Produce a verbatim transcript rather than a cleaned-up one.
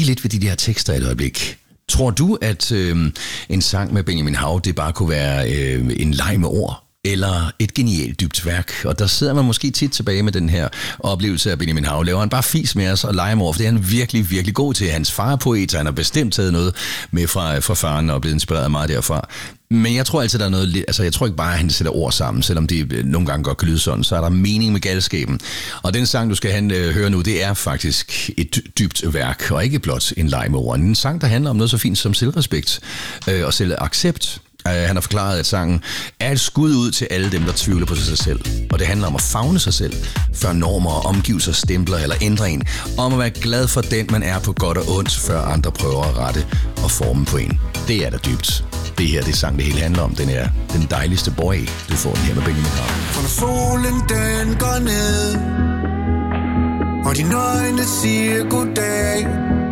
lidt ved de der tekster et øjeblik. Tror du, at øh, en sang med Benjamin Hav, det bare kunne være øh, en leg med ord? Eller et genialt dybt værk? Og der sidder man måske tit tilbage med den her oplevelse af Benjamin Hav. Laver han bare fis med os og leger med ord, for det er han virkelig, virkelig god til. Hans far er poet, så han har bestemt taget noget med fra, fra faren og blevet inspireret meget derfra. Men jeg tror altid, der er noget... Altså, jeg tror ikke bare, at han sætter ord sammen, selvom det nogle gange godt kan lyde sådan. Så er der mening med galskaben. Og den sang, du skal han, øh, høre nu, det er faktisk et dybt værk, og ikke blot en leg med ord. En sang, der handler om noget så fint som selvrespekt øh, og selvaccept. Uh, han har forklaret, at sangen er et skud ud til alle dem, der tvivler på sig selv. Og det handler om at favne sig selv, før normer og omgivelser stempler eller ændrer en. Om at være glad for den, man er på godt og ondt, før andre prøver at rette og forme på en. Det er da dybt. Det her, det er sang, det hele handler om. Den er den dejligste boy, du får den her med Benjamin Hav. For når solen den går ned, og dine øjne siger goddag,